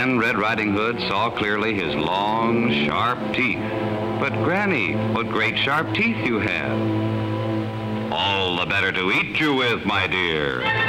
Then Red Riding Hood saw clearly his long, sharp teeth. But Granny, what great sharp teeth you have. All the better to eat you with, my dear.